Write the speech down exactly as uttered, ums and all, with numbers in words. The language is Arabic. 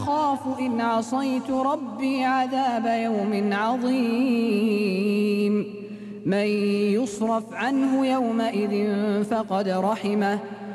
أخاف إن عصيت ربي عذاب يوم عظيم من يصرف عنه يومئذ فقد رحمه